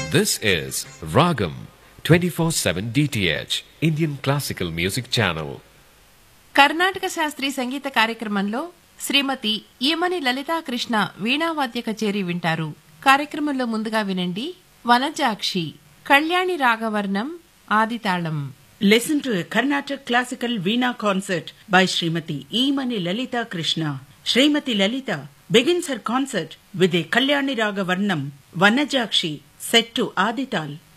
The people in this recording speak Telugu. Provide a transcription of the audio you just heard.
This is Ragam 24/7 DTH Indian Classical Music Channel. Karnataka శాస్త్రీయ సంగీత కార్యక్రమంలో శ్రీమతి ఈమని లలితా కృష్ణ వీణావాద్య కచేరీ వింటారు. కార్యక్రమంలో ముందుగా వినండి Vanajakshi Kalyani రాగవర్ణం ఆదితాళం. Listen to a Carnatic classical Veena concert by Srimati Emani Lalita Krishna. Srimati Lalita begins her concert with a Kalyani Raga Varnam, Vanajakshi, set to Adital.